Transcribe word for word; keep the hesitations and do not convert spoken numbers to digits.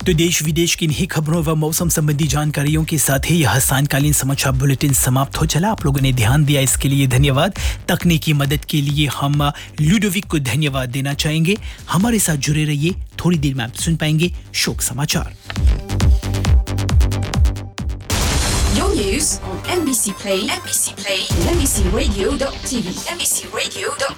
तो देश विदेश की इन्हीं खबरों व मौसम संबंधी जानकारियों के साथ ही यह सायंकालीन समाचार बुलेटिन समाप्त हो चला। आप लोगों ने ध्यान दिया, इसके लिए धन्यवाद। तकनीकी मदद के लिए हम लुडोविक को धन्यवाद देना चाहेंगे। हमारे साथ जुड़े रहिए, थोड़ी देर में आप सुन पाएंगे शोक समाचार। Your news on M B C Play, M B C Play, and M B C Radio dot T V, M B C Radio dot